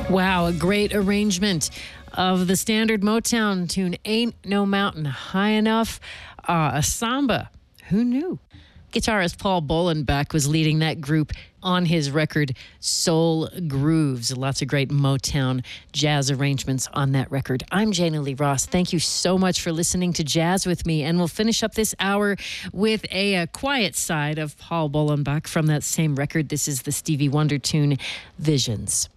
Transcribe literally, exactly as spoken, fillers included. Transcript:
Wow, a great arrangement of the standard Motown tune, Ain't No Mountain High Enough. Uh, a samba. Who knew? Guitarist Paul Bollenbach was leading that group on his record, Soul Grooves. Lots of great Motown jazz arrangements on that record. I'm Jana Lee Ross. Thank you so much for listening to Jazz with me. And we'll finish up this hour with a, a quiet side of Paul Bollenbach from that same record. This is the Stevie Wonder tune, Visions.